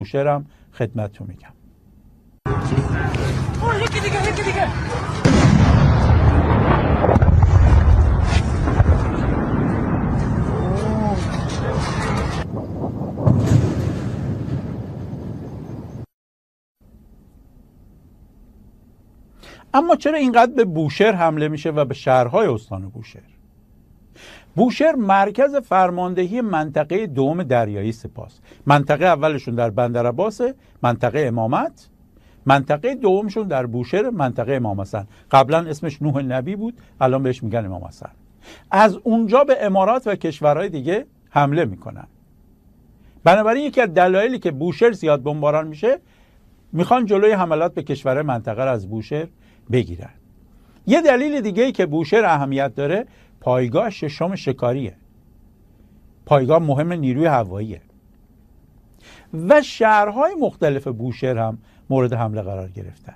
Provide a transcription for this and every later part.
بوشهرم خدمتتون میگم. یکی دیگه اما چرا اینقدر به بوشهر حمله میشه و به شهرهای استان بوشهر؟ بوشهر مرکز فرماندهی منطقه دوم دریایی سپاست. منطقه اولشون در بندرعباس، منطقه امامت، منطقه دومشون در بوشهر، منطقه امام حسن. قبلا اسمش نوح نبی بود، الان بهش میگن امام حسن. از اونجا به امارات و کشورهای دیگه حمله میکنن. بنابراین یکی از دلایلی که بوشهر زیاد بمباران میشه، میخوان جلوی حملات به کشورهای منطقه رو از بوشهر بگیرن. یه دلیل دیگه ای که بوشهر اهمیت داره، پایگاه ششم شکاریه. پایگاه مهم نیروی هواییه. و شهرهای مختلف بوشهر هم مورد حمله قرار گرفتن.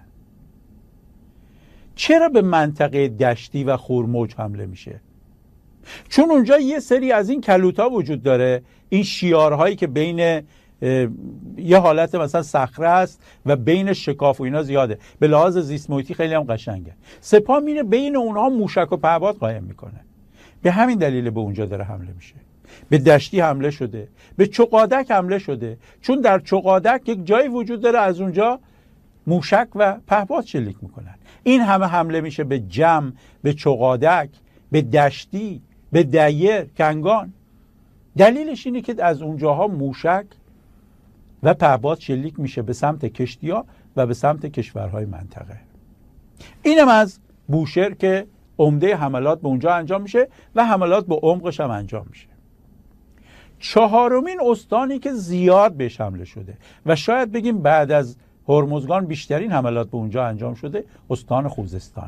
چرا به منطقه دشتی و خورموج حمله میشه؟ چون اونجا یه سری از این کلوتا وجود داره، این شیارهایی که بین یه حالت مثلا صخره هست و بین شکاف و اینا زیاده. به لحاظ زیست محیطی خیلی هم قشنگه. سپاه میره بین اونها موشک و پهپاد قایم میکنه. به همین دلیل به اونجا داره حمله میشه. به دشتی حمله شده، به چقادک حمله شده، چون در چقادک یک جایی وجود داره از اونجا موشک و پهپاد شلیک میکنن. این همه حمله میشه به جم، به چقادک، به دشتی، به دیر، کنگان. دلیلش اینه که از اونجاها موشک و پهپاد شلیک میشه به سمت کشتی‌ها و به سمت کشورهای منطقه. اینم از بوشهر که عمده حملات به اونجا انجام میشه و حملات به عمقش هم انجام میشه. چهارمین استانی که زیاد بهش حمله شده و شاید بگیم بعد از هرمزگان بیشترین حملات به اونجا انجام شده، استان خوزستانه.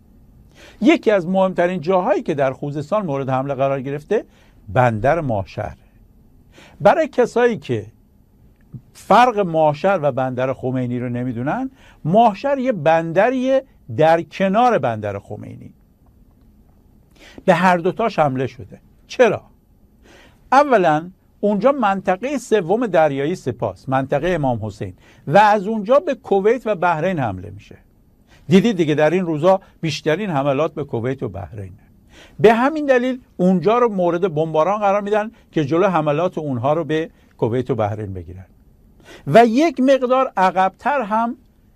یکی از مهمترین جاهایی که در خوزستان مورد حمله قرار گرفته، بندر ماهشهر. برای کسایی که فرق ماهشهر و بندر خمینی رو نمیدونن، ماهشهر یه بندریه در کنار بندر خمینی. به هر دوتاش حمله شده. چرا؟ اولا اونجا منطقه سوم دریایی سپاست، منطقه امام حسین، و از اونجا به کویت و بحرین حمله میشه. دیدید دیگه در این روزا بیشترین حملات به کویت و بحرینه. به همین دلیل اونجا رو مورد بمباران قرار میدن که جلو حملات اونها رو به کویت و بحرین بگیرن و یک مقدار عقب‌تر هم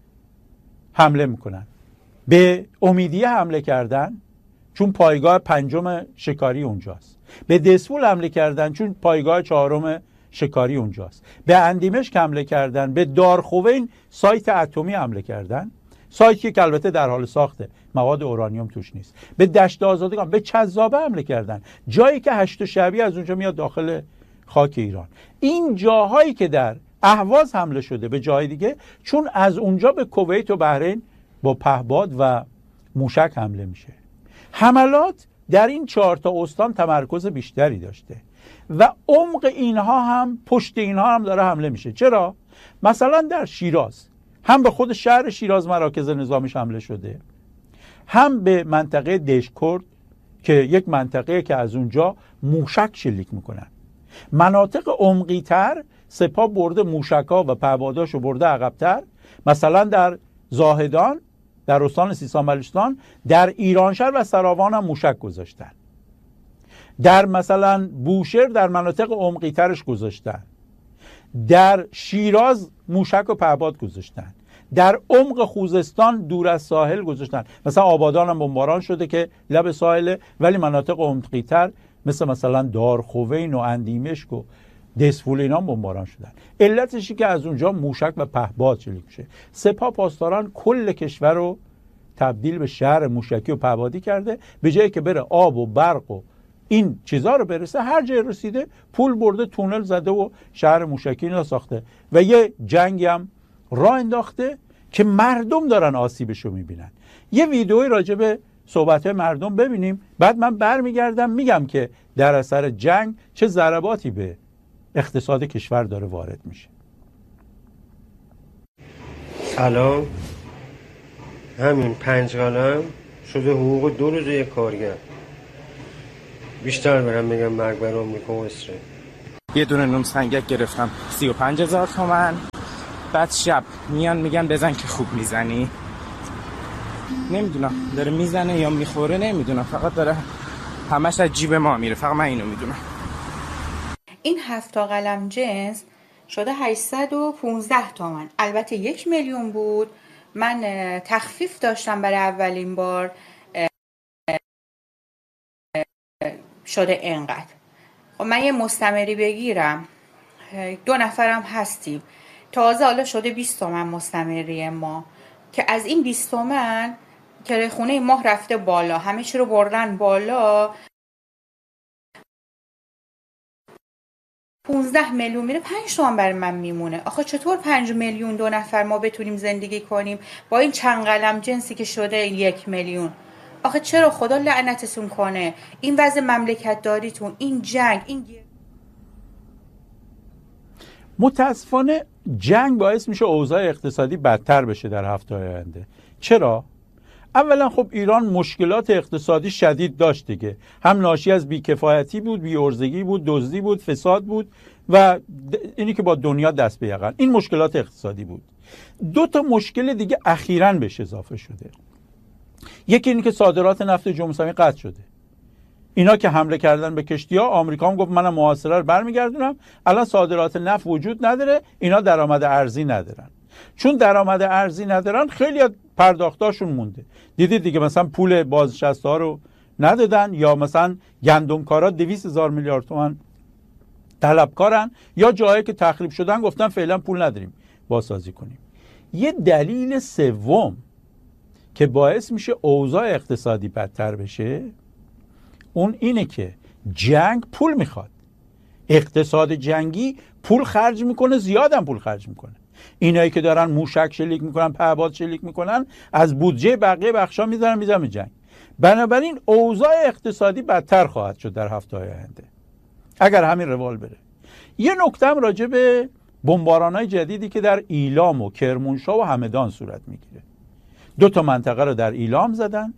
حمله میکنن. به امیدیه حمله کردن چون پایگاه پنجم شکاری اونجاست. به دسفول حمله کردن چون پایگاه چهارم شکاری اونجاست. به اندیمشک حمله کردن. به دارخوین سایت اتمی حمله کردن، سایتی که البته در حال ساخته، مواد اورانیوم توش نیست. به دشت آزادگان، به چذابه حمله کردن، جایی که هشت شعبی از اونجا میاد داخل خاک ایران. این جاهایی که در اهواز حمله شده به جای دیگه، چون از اونجا به کویت و بحرین با پهپاد و موشک حمله میشه. حملات در این 4 تا استان تمرکز بیشتری داشته و عمق اینها هم پشت اینها هم داره حمله میشه. چرا؟ مثلا در شیراز هم به خود شهر شیراز مراکز نظامیش حمله شده، هم به منطقه دشکرد که یک منطقه که از اونجا موشک شلیک میکنن. مناطق عمقی تر سپاه برده موشک‌ها و پهپاداشو برده عقب‌تر. مثلا در زاهدان در استان سیستان بلوچستان، در ایرانشهر و سراوان هم موشک گذاشتن. در مثلا بوشهر در مناطق عمقی ترش گذاشتن. در شیراز موشک و پهپاد گذاشتن. در عمق خوزستان دور از ساحل گذاشتن. مثلا آبادان هم بمباران شده که لب ساحله، ولی مناطق عمقی تر مثلا دارخوین و اندیمشک و دسفول اینا بمباران شدن. علتشی که از اونجا موشک و پهپاد شلیک میشه. سپاه پاسداران کل کشور رو تبدیل به شهر موشکی و پهپادی کرده. به جایی که بره آب و برق و این چیزا رو برسه، هر جای رسیده پول برده، تونل زده و شهر موشکی رو ساخته و یه جنگی هم راه انداخته که مردم دارن آسیبشو میبینن. یه ویدئوی راجع به صحبت مردم ببینیم، بعد من برمیگردم میگم که در اثر جنگ چه ضرباتی به اقتصاد کشور داره وارد میشه. سلام. همین 5 قلم شده حقوق 2 روز یک کارگر. بیشتر برم بگم مرگ بر آمریکا و اسرائیل. یه دونه نون سنگک گرفتم 35,000 تومان. بعد شب میان میگن بزن که خوب میزنی. نمیدونم داره میزنه یا میخوره، نمیدونم، فقط داره همش از جیب ما میره، فقط من اینو میدونم. این 7 تا قلم جنس شده 815 تومان. البته 1 میلیون بود. من تخفیف داشتم برای اولین بار، شده اینقدر. خب من یه مستمری بگیرم، 2 نفرم هستیم، تازه حالا شده 20 تومن مستمری ما، که از این 20 تومن که خونه ماه رفته بالا، همه چی رو بردن بالا، 15 میلیون میره، 5 تومن برای من میمونه. آخه چطور 5 میلیون 2 نفر ما بتونیم زندگی کنیم با این چند قلم جنسی که شده 1 میلیون؟ آخه چرا؟ خدا لعنتتون کنه. این وضع مملکت داریتون، این جنگ، این متاسفانه جنگ باعث میشه اوضاع اقتصادی بدتر بشه در هفته‌های آینده. چرا؟ اولا خب ایران مشکلات اقتصادی شدید داشت دیگه، هم ناشی از بیکفایتی بود، بی‌عرضگی بود، دزدی بود، فساد بود و اینی که با دنیا دست به یقن، این مشکلات اقتصادی بود. 2 تا مشکل دیگه اخیراً بهش اضافه شده. یکی اینی که صادرات نفت جمهوری اسلامی قطع شده. اینا که حمله کردن به کشتی‌ها، آمریکا هم گفت منم محاصره رو برمیگردونم. الان صادرات نفت وجود نداره، اینا درآمد ارزی ندارن. چون درآمد ارزی ندارن، خیلی از پرداختاشون مونده. دیدید دیگه، مثلا پول بازنشسته‌ها رو ندادن، یا مثلا گندمکارا 200,000 میلیارد تومان طلبکارن، یا جایی که تخریب شدن گفتن فعلا پول نداریم بازسازی کنیم. یه دلیل سوم که باعث میشه اوضاع اقتصادی بدتر بشه، اون اینه که جنگ پول میخواد. اقتصاد جنگی پول خرج میکنه، زیادم پول خرج میکنه. اینایی که دارن موشک شلیک میکنن، پهپاد شلیک میکنن، از بودجه بقیه بخشا میذارن به جنگ. بنابراین اوضاع اقتصادی بدتر خواهد شد در هفته‌های آینده اگر همین روال بره. یه نکته هم راجع به بمباران‌های جدیدی که در ایلام و کرمانشاه و همدان صورت میگیره. 2 تا منطقه رو در ایلام زدن،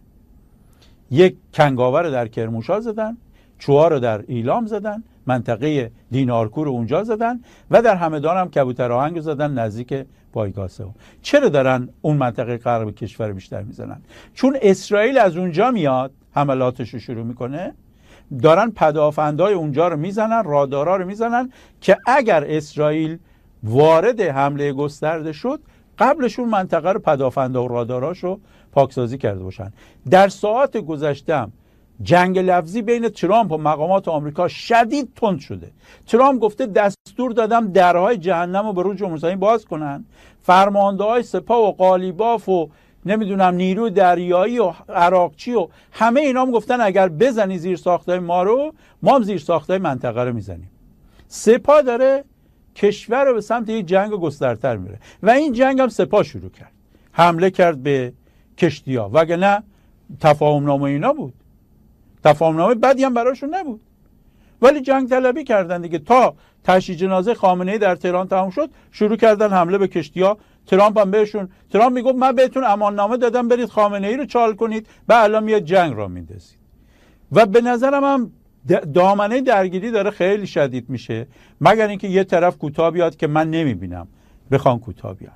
یک کنگاوه رو در کرمانشاه زدن، چوها رو در ایلام زدن، منطقه دینارکور رو اونجا زدن و در همدان هم کبوتر آهنگ زدن نزدیک پایگاه سوم. چرا دارن اون منطقه غرب کشور بیشتر میزنن؟ چون اسرائیل از اونجا میاد حملاتش رو شروع میکنه، دارن پدافندهای اونجا رو میزنن، رادارها رو میزنن که اگر اسرائیل وارد حمله گسترده شد، قبلشون منطقه رو پدافنده و راداراشو پاکسازی کرده باشن. در ساعات گذشته جنگ لفظی بین ترامپ و مقامات آمریکا شدید تند شده. ترامپ گفته دستور دادم درهای جهنم رو به روی جمهوری اسلامی باز کنن. فرمانده‌های سپاه و قالیباف و نمیدونم نیروی دریایی و عراقچی و همه اینا هم گفتن اگر بزنی زیر ساختای ما رو، ما هم زیر ساختای منطقه رو میزنیم. سپاه داره کشور رو به سمت یک جنگ گسترتر میره و این جنگ هم سپاه شروع کرد، حمله کرد به کشتی‌ها، وگرنه تفاهم‌نامه اینا بود. تفاهم‌نامه بدی هم براشون نبود، ولی جنگ طلبی کردن دیگه. تا تشییع جنازه خامنه‌ای در تهران تمام شد، شروع کردن حمله به کشتی‌ها. ترامپ هم بهشون، ترامپ میگفت من بهتون اماننامه دادم برید خامنه‌ای رو چال کنید، بعد الان میاد جنگ را میندازید. و به نظرم هم دامنه درگیری داره خیلی شدید میشه، مگر اینکه یه طرف کوتاه بیاد که من نمیبینم بخوان کوتاه بیان.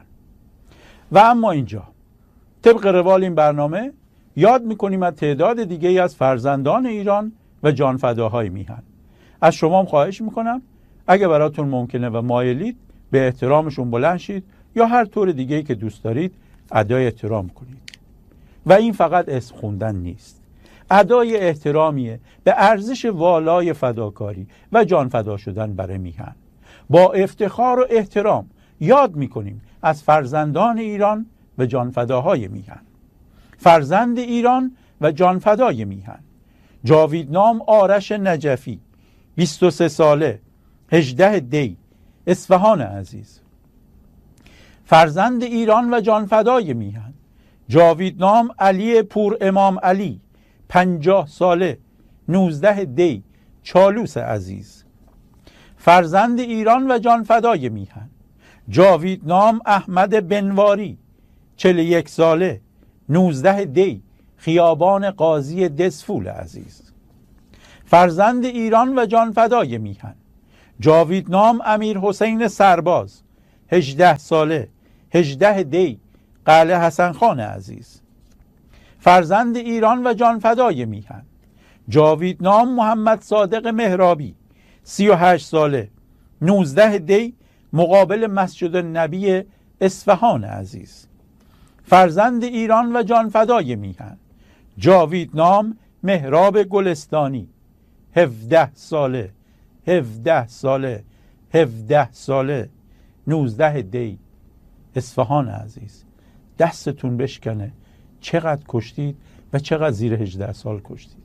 و اما اینجا طبق روال این برنامه یاد میکنیم از تعداد دیگه ای از فرزندان ایران و جانفداهای میهن. از شما هم خواهش میکنم اگه براتون ممکنه و مایلید به احترامشون بلند شید یا هر طور دیگه ای که دوست دارید ادای احترام کنید. و این فقط اسم خوندن نیست، ادای احترامیه به ارزش والای فداکاری و جان فدا شدن برای میهن. با افتخار و احترام یاد میکنیم از فرزندان ایران و جانفداهای میهن. فرزند ایران و جانفدای میهن: جاویدنام آرش نجفی، 23 ساله، 18 دی، اصفهان عزیز. فرزند ایران و جانفدای میهن: جاویدنام علی پور امام علی، 50 ساله، 19 دی، چالوس عزیز. فرزند ایران و جانفدای میهن: جاویدنام احمد بنواری، 41 ساله، 19 دی، خیابان قاضی دسفول عزیز. فرزند ایران و جانفدای میهن: جاویدنام امیر حسین سرباز 18 ساله 18 دی قلعه حسن خان عزیز. فرزند ایران و جانفدای میهن جاویدنام محمد صادق مهرابی 38 ساله 19 دی مقابل مسجد النبی اصفهان عزیز. فرزند ایران و جانفدای میهن جاویدنام مهراب گلستانی 17 ساله 17 ساله 17 ساله 19 دی اصفهان عزیز. دستتون بشکنه چقدر کشتید و چقدر زیر 18 سال کشتید.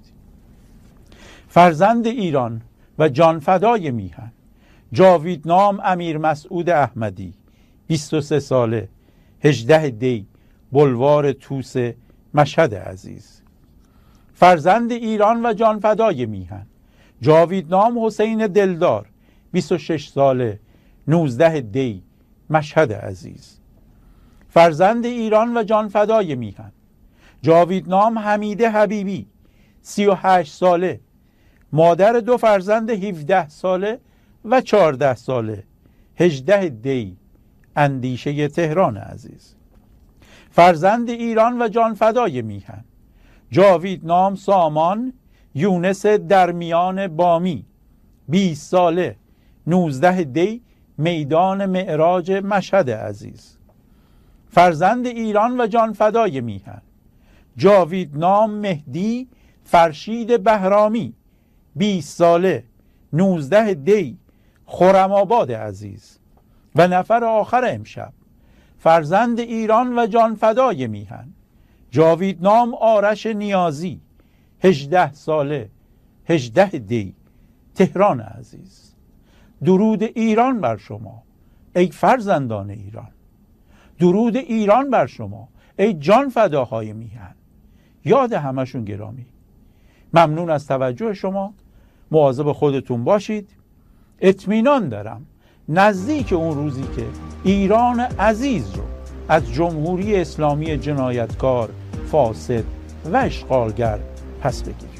فرزند ایران و جانفدای میهن جاویدنام امیر مسعود احمدی 23 ساله 18 دی بلوار توس مشهد عزیز. فرزند ایران و جانفدای میهن جاویدنام حسین دلدار 26 ساله 19 دی مشهد عزیز. فرزند ایران و جانفدای میهن جاویدنام حمیده حبیبی 38 ساله مادر 2 فرزند 17 ساله و 14 ساله 18 دی اندیشه تهران عزیز. فرزند ایران و جانفدای میهن جاویدنام سامان یونس درمیان بامی 20 ساله 19 دی میدان معراج مشهد عزیز. فرزند ایران و جانفدای میهن جاویدنام مهدی فرشید بهرامی 20 ساله 19 دی خرم‌آباد عزیز. و نفر آخر امشب فرزند ایران و جانفدای میهن جاویدنام آرش نیازی 18 ساله 18 دی تهران عزیز. درود ایران بر شما ای فرزندان ایران. درود ایران بر شما ای جانفداهای میهن. یاد همشون گرامی. ممنون از توجه شما. مواظب خودتون باشید. اطمینان دارم نزدیک اون روزی که ایران عزیز رو از جمهوری اسلامی جنایتکار، فاسد و اشغالگر پس بگیریم.